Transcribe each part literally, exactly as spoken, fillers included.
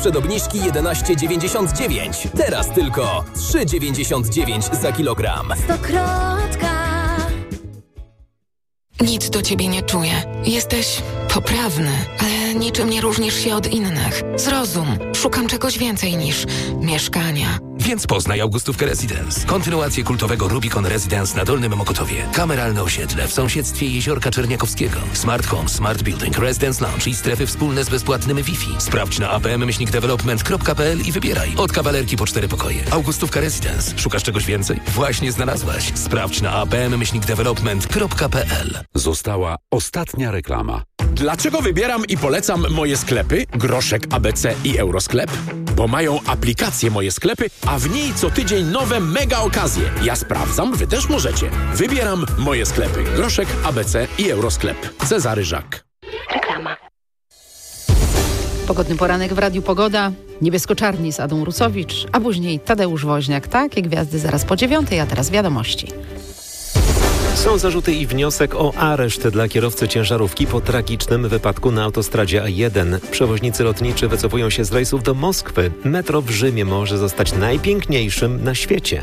sprzed obniżki jedenaście dziewięćdziesiąt dziewięć. Teraz tylko trzy dziewięćdziesiąt dziewięć za kilogram. Stokrotka. Nic do ciebie nie czuję. Jesteś poprawny, ale niczym nie różnisz się od innych. Zrozum. Szukam czegoś więcej niż mieszkania. Więc poznaj Augustówkę Residence. Kontynuację kultowego Rubicon Residence na Dolnym Mokotowie. Kameralne osiedle w sąsiedztwie Jeziorka Czerniakowskiego. Smart Home, Smart Building, Residence Lounge i strefy wspólne z bezpłatnym Wi-Fi. Sprawdź na apm myślnik development kropka p l i wybieraj. Od kawalerki po cztery pokoje. Augustówka Residence. Szukasz czegoś więcej? Właśnie znalazłaś. Sprawdź na apm myślnik development kropka p l. Została ostatnia reklama. Dlaczego wybieram i polecam moje sklepy, Groszek, A B C i Eurosklep? Bo mają aplikację Moje Sklepy, a w niej co tydzień nowe mega okazje. Ja sprawdzam, wy też możecie. Wybieram Moje Sklepy, Groszek, A B C i Eurosklep. Cezary Żak. Reklama. Pogodny poranek w Radiu Pogoda. Niebiesko-czarni z Adą Rusowicz, a później Tadeusz Woźniak. Takie gwiazdy zaraz po dziewiątej, a teraz wiadomości. Są zarzuty i wniosek o areszt dla kierowcy ciężarówki po tragicznym wypadku na autostradzie A jeden. Przewoźnicy lotniczy wycofują się z rejsów do Moskwy. Metro w Rzymie może zostać najpiękniejszym na świecie.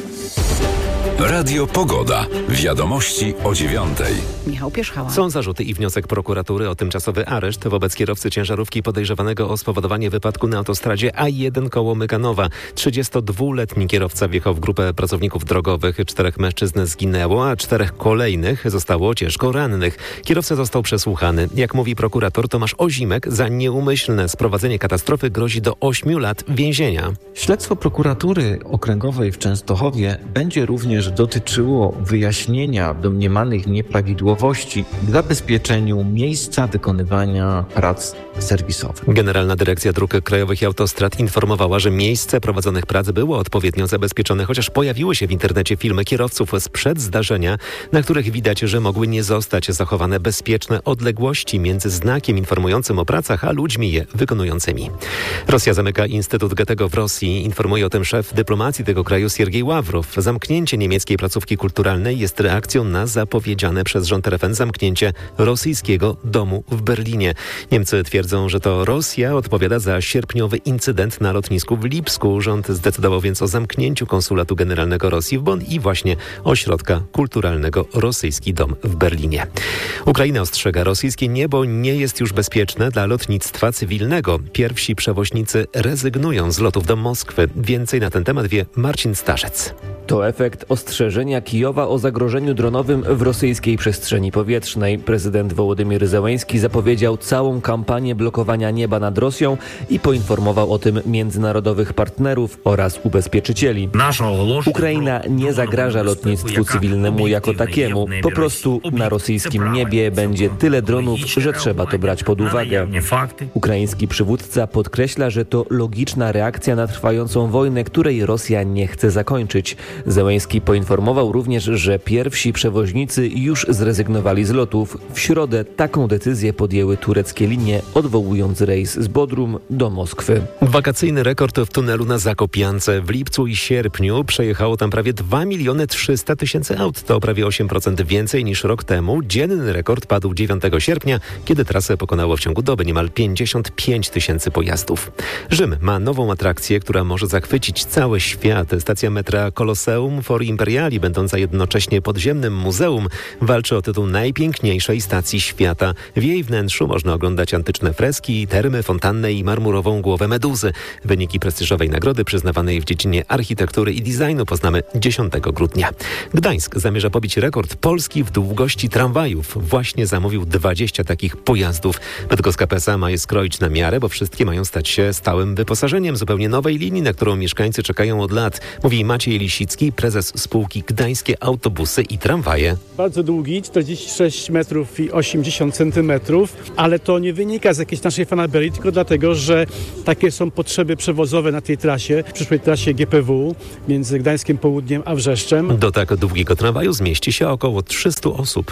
Radio Pogoda. Wiadomości o dziewiątej. Michał Pierzchała. Są zarzuty i wniosek prokuratury o tymczasowy areszt wobec kierowcy ciężarówki podejrzewanego o spowodowanie wypadku na autostradzie A jeden koło Mykanowa. trzydziestodwuletni kierowca wjechał w grupę pracowników drogowych. Czterech mężczyzn zginęło, a czterech kolejnych zostało ciężko rannych. Kierowca został przesłuchany. Jak mówi prokurator Tomasz Ozimek, za nieumyślne sprowadzenie katastrofy grozi do ośmiu lat więzienia. Śledztwo prokuratury okręgowej w Częstochowie będzie również dotyczyło wyjaśnienia domniemanych nieprawidłowości w zabezpieczeniu miejsca wykonywania prac serwisowych. Generalna Dyrekcja Dróg Krajowych i Autostrad informowała, że miejsce prowadzonych prac było odpowiednio zabezpieczone, chociaż pojawiły się w internecie filmy kierowców sprzed zdarzenia, na których widać, że mogły nie zostać zachowane bezpieczne odległości między znakiem informującym o pracach, a ludźmi je wykonującymi. Rosja zamyka Instytut Goethego w Rosji. Informuje o tym szef dyplomacji tego kraju Siergiej Ławrow. Zamknięcie niemieckiej placówki kulturalnej jest reakcją na zapowiedziane przez rząd R F N zamknięcie rosyjskiego domu w Berlinie. Niemcy twierdzą, że to Rosja odpowiada za sierpniowy incydent na lotnisku w Lipsku. Rząd zdecydował więc o zamknięciu konsulatu generalnego Rosji w Bonn i właśnie ośrodka kulturalnego Rosyjski Dom w Berlinie. Ukraina ostrzega, rosyjskie niebo nie jest już bezpieczne dla lotnictwa cywilnego. Pierwsi przewoźnicy rezygnują z lotów do Moskwy. Więcej na ten temat wie Marcin Starzec. To efekt ostrzeżenia Kijowa o zagrożeniu dronowym w rosyjskiej przestrzeni powietrznej. Prezydent Wołodymyr Zełenski zapowiedział całą kampanię blokowania nieba nad Rosją i poinformował o tym międzynarodowych partnerów oraz ubezpieczycieli. Ukraina nie zagraża lotnictwu cywilnemu jako takiemu. Po prostu na rosyjskim niebie będzie tyle dronów, że trzeba to brać pod uwagę. Ukraiński przywódca podkreśla, że to logiczna reakcja na trwającą wojnę, której Rosja nie chce zakończyć. Zełenski poinformował również, że pierwsi przewoźnicy już zrezygnowali z lotów. W środę taką decyzję podjęły tureckie linie, odwołując rejs z Bodrum do Moskwy. Wakacyjny rekord w tunelu na Zakopiance. W lipcu i sierpniu przejechało tam prawie dwa miliony trzysta tysięcy aut. To prawie osiem procent więcej niż rok temu. Dzienny rekord padł dziewiątego sierpnia, kiedy trasę pokonało w ciągu doby niemal pięćdziesiąt pięć tysięcy pojazdów. Rzym ma nową atrakcję, która może zachwycić cały świat. Stacja metra Colosseum For Imperiali, będąca jednocześnie podziemnym muzeum, walczy o tytuł najpiękniejszej stacji świata. W jej wnętrzu można oglądać antyczne freski, termy, fontannę i marmurową głowę Meduzy. Wyniki prestiżowej nagrody przyznawanej w dziedzinie architektury i designu poznamy dziesiątego grudnia. Gdańsk zamierza pobić rekord Polski w długości tramwajów. Właśnie zamówił dwadzieścia takich pojazdów. Bydgoska P S A ma je skroić na miarę, bo wszystkie mają stać się stałym wyposażeniem zupełnie nowej linii, na którą mieszkańcy czekają od lat. Mówi Maciej Lisicki, prezes spółki Gdańskie Autobusy i Tramwaje. Bardzo długi, czterdzieści sześć metrów i osiemdziesiąt centymetrów, ale to nie wynika z jakiejś naszej fanaberii, tylko dlatego, że takie są potrzeby przewozowe na tej trasie, przyszłej trasie G P W między Gdańskiem Południem a Wrzeszczem. Do tak długiego tramwaju zmieści się około trzysta osób.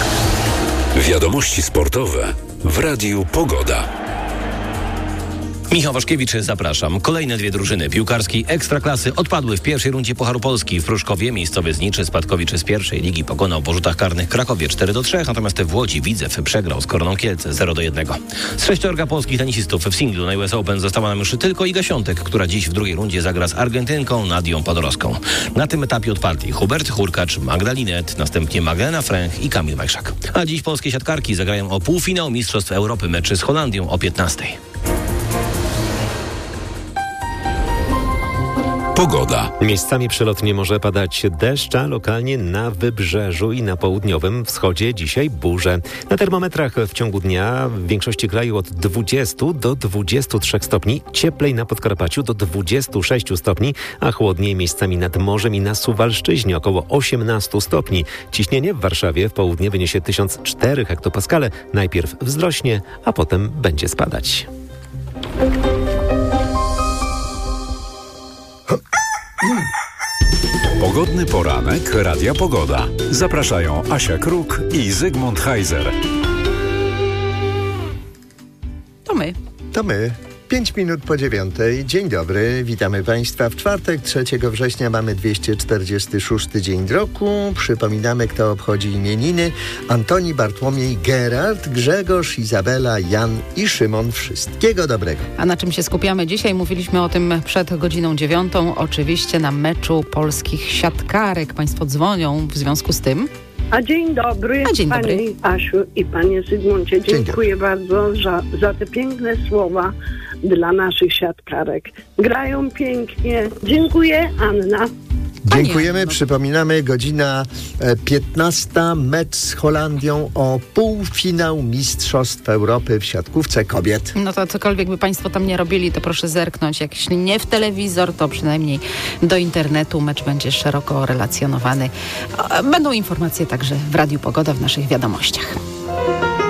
Wiadomości sportowe w Radiu Pogoda. Michał Waszkiewicz, zapraszam. Kolejne dwie drużyny piłkarskiej Ekstraklasy odpadły w pierwszej rundzie Pucharu Polski. W Pruszkowie miejscowy Zniczy Spadkowicz z pierwszej ligi pokonał po rzutach karnych Krakowie cztery do trzech, natomiast w Łodzi Widzew przegrał z Koroną Kielce zero do jednego. Z sześciorga polskich tenisistów w singlu na U S Open została nam już tylko Iga Świątek, która dziś w drugiej rundzie zagra z Argentynką Nadią Podorowską. Na tym etapie odparli Hubert Hurkacz, Magda Linet, następnie Magdalena Fręch i Kamil Wajszak. A dziś polskie siatkarki zagrają o półfinał Mistrzostw Europy, meczy z Holandią o piętnastej. Pogoda. Miejscami przelotnie może padać deszcz, a lokalnie na wybrzeżu i na południowym wschodzie dzisiaj burze. Na termometrach w ciągu dnia w większości kraju od dwudziestu do dwudziestu trzech stopni, cieplej na Podkarpaciu do dwudziestu sześciu stopni, a chłodniej miejscami nad morzem i na Suwalszczyźnie około osiemnastu stopni. Ciśnienie w Warszawie w południe wyniesie tysiąc cztery hektopaskale. Najpierw wzrośnie, a potem będzie spadać. Pogodny poranek Radia Pogoda. Zapraszają Asia Kruk i Zygmunt Heiser. To my. To my. Pięć minut po dziewiątej. Dzień dobry, witamy Państwa. W czwartek, trzeciego września mamy dwieście czterdziesty szósty dzień roku. Przypominamy, kto obchodzi imieniny. Antoni, Bartłomiej, Gerard, Grzegorz, Izabela, Jan i Szymon. Wszystkiego dobrego. A na czym się skupiamy dzisiaj? Mówiliśmy o tym przed godziną dziewiątą. Oczywiście na meczu polskich siatkarek. Państwo dzwonią w związku z tym. A dzień dobry, A dzień Pani dobry. Asiu i Panie Zygmuncie. Dziękuję bardzo za, za te piękne słowa dla naszych siatkarek. Grają pięknie. Dziękuję, Anna. Dziękujemy. Przypominamy, godzina piętnasta, mecz z Holandią o półfinał Mistrzostw Europy w siatkówce kobiet. No to cokolwiek by Państwo tam nie robili, to proszę zerknąć. Jak jeśli nie w telewizor, to przynajmniej do internetu. Mecz będzie szeroko relacjonowany. Będą informacje także w Radiu Pogoda w naszych wiadomościach.